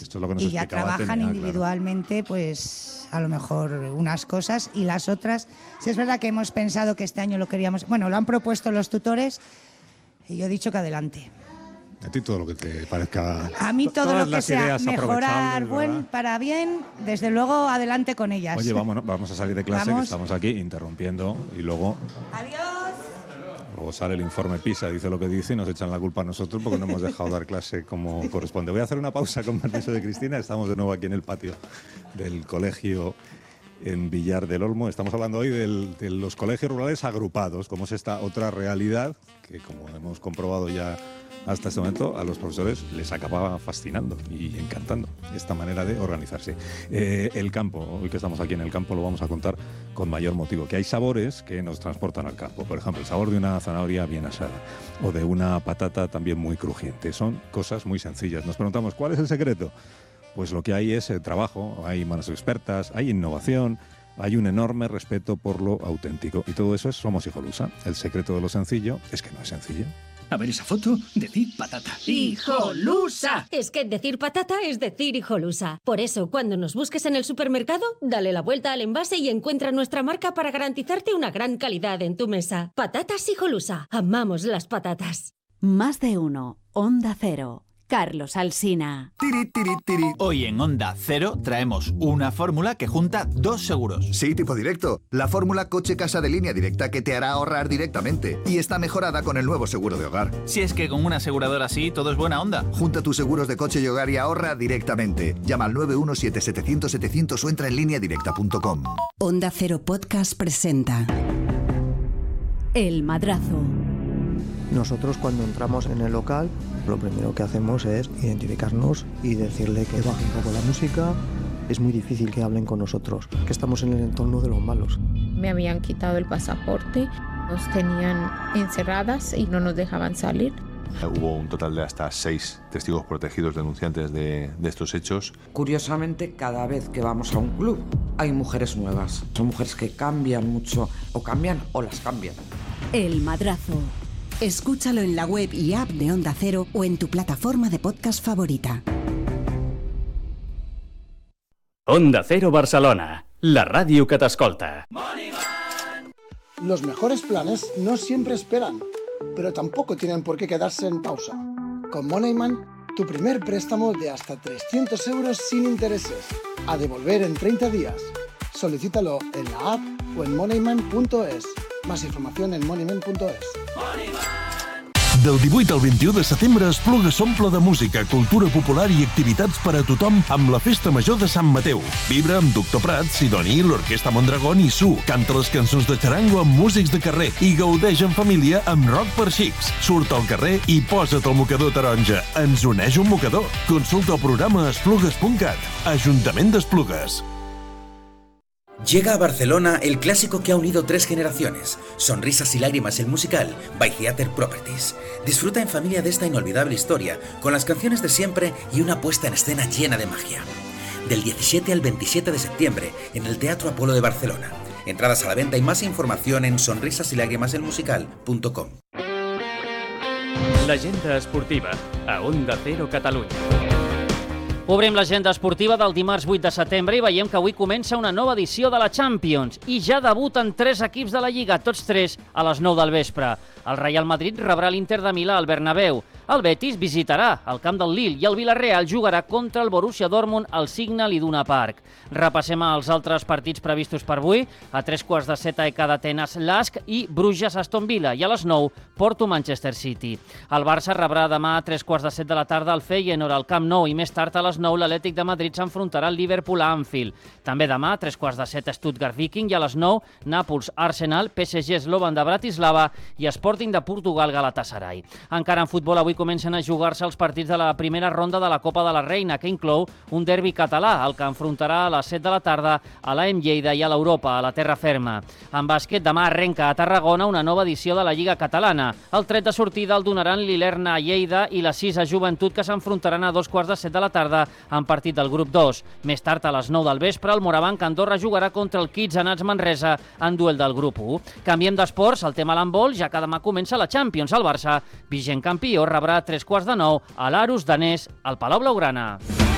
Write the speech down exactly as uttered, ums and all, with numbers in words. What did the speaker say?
Esto es lo que nos y ya explicaba trabajan Atenea, individualmente, claro. Pues a lo mejor unas cosas y las otras. Sí, es verdad que hemos pensado que este año lo queríamos. Bueno, lo han propuesto los tutores y yo he dicho que adelante. A ti todo lo que te parezca. A mí todo lo que sea mejorar buen, para bien, desde luego adelante con ellas. Oye, vámonos, vamos a salir de clase, vamos. Que estamos aquí interrumpiendo y luego... Adiós. Luego sale el informe PISA, dice lo que dice y nos echan la culpa a nosotros porque no hemos dejado dar clase como corresponde. Voy a hacer una pausa con permiso de Cristina. Estamos de nuevo aquí en el patio del colegio en Villar del Olmo. Estamos hablando hoy del, de los colegios rurales agrupados, como es esta otra realidad que, como hemos comprobado ya hasta este momento, a los profesores les acababa fascinando y encantando esta manera de organizarse. Eh, el campo, hoy que estamos aquí en el campo, lo vamos a contar con mayor motivo, que hay sabores que nos transportan al campo. Por ejemplo, el sabor de una zanahoria bien asada o de una patata también muy crujiente. Son cosas muy sencillas. Nos preguntamos, ¿cuál es el secreto? Pues lo que hay es el trabajo, hay manos expertas, hay innovación, hay un enorme respeto por lo auténtico. Y todo eso es Somos Hijolusa. El secreto de lo sencillo es que no es sencillo. A ver esa foto, decir patata. ¡Hijolusa! Es que decir patata es decir hijolusa. Por eso, cuando nos busques en el supermercado, dale la vuelta al envase y encuentra nuestra marca para garantizarte una gran calidad en tu mesa. Patatas Hijolusa. Amamos las patatas. Más de uno. Onda Cero. Carlos Alsina. Tiri, tiri, tiri. Hoy en Onda Cero traemos una fórmula que junta dos seguros. Sí, tipo directo. La fórmula coche-casa de línea directa que te hará ahorrar directamente. Y está mejorada con el nuevo seguro de hogar. Si es que con una aseguradora así todo es buena onda. Junta tus seguros de coche y hogar y ahorra directamente. Llama al nueve uno siete setecientos setecientos o entra en línea directa punto com. Onda Cero Podcast presenta El Madrazo. Nosotros cuando entramos en el local, lo primero que hacemos es identificarnos y decirle que baje un poco la música. Es muy difícil que hablen con nosotros, que estamos en el entorno de los malos. Me habían quitado el pasaporte, nos tenían encerradas y no nos dejaban salir. Hubo un total de hasta seis testigos protegidos denunciantes de, de estos hechos. Curiosamente, cada vez que vamos a un club hay mujeres nuevas. Son mujeres que cambian mucho, o cambian o las cambian. El Madrazo. Escúchalo en la web y app de Onda Cero o en tu plataforma de podcast favorita. Onda Cero Barcelona, la ràdio que t'escolta. Los mejores planes no siempre esperan, pero tampoco tienen por qué quedarse en pausa. Con Moneyman, tu primer préstamo de hasta trescientos euros sin intereses, a devolver en treinta días. Solicítalo en la app o en moneyman punto es. Más información en moneyman punto es. Del divuit al vint-i-u de setembre, Esplugues s'omple de música, cultura popular i activitats per a tothom amb la Festa Major de Sant Mateu. Vibra amb Doctor Prat, Sidoni, l'Orquestra Mondragón i Su. Canta les cançons de xarango amb músics de carrer i gaudeix en família amb rock per xics. Surt al carrer i posa't el mocador taronja. Ens uneix un mocador. Consulta el programa a esplugues punt cat. Ajuntament d'Esplugues. Llega a Barcelona el clásico que ha unido tres generaciones, Sonrisas y Lágrimas el musical, by Theater Properties. Disfruta en familia de esta inolvidable historia, con las canciones de siempre y una puesta en escena llena de magia. Del diecisiete al veintisiete de septiembre, en el Teatro Apolo de Barcelona. Entradas a la venta y más información en sonrisas y lágrimas el musical punto com. L'agenda esportiva, a Onda Cero Catalunya. Obrim l'agenda esportiva del dimarts vuit de setembre i veiem que avui comença una nova edició de la Champions i ja debuten tres equips de la Lliga, tots tres a les nou del vespre. El Real Madrid rebrà l'Inter de Milà al Bernabéu, el Betis visitarà el camp del Lille i el Villarreal jugarà contra el Borussia Dortmund al Signal Iduna Park. Repassem els altres partits previstos per avui. A tres quarts de set a E K d'Atenes Lask i Bruges Aston Villa i a les nou Porto Manchester City. El Barça rebrà demà a tres quarts de set de la tarda al Feyenoord al Camp Nou i més tard a les nou l'Atlètic de Madrid s'enfrontarà al Liverpool a Anfield. També demà a tres quarts de set Stuttgart Viking i a les nou Nàpols Arsenal, P S G Slovan de Bratislava i Sporting de Portugal Galatasaray. Encara en futbol avui comencen a jugar-se els partits de la primera ronda de la Copa de la Reina, que inclou un derbi català, el que enfrontarà a les set de la tarda a l'A E M Lleida i a l'Europa, a la terra ferma. En bàsquet, demà arrenca a Tarragona una nova edició de la Lliga Catalana. El tret de sortida el donaran l'Ilerna a Lleida i la Sisa Joventut, que s'enfrontaran a dos quarts de set de la tarda en partit del grup dos. Més tard, a les nou del vespre, el Morabanc Andorra jugarà contra el Kids Anats Manresa en duel del grup u. Canviem d'esports, el tema l'handbol, ja que demà comença la Champions. El Barça, vigent campió, rebrà a tres quarts de nou a l'Arus danès al Palau Blaugrana.